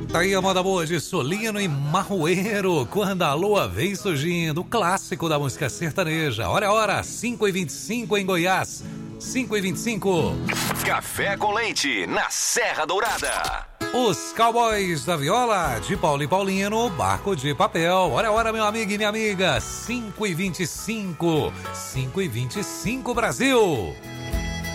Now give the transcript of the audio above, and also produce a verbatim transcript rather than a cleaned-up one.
Tá aí a moda boa de Solino e Marroeiro, quando a lua vem surgindo, o clássico da música sertaneja. Hora é hora, cinco e vinte e cinco em Goiás, cinco e vinte e cinco. Café com leite, na Serra Dourada. Os Cowboys da Viola, de Paulo e Paulino, Barco de Papel. Hora é hora, meu amigo e minha amiga, cinco e vinte e cinco, cinco e vinte e cinco, Brasil.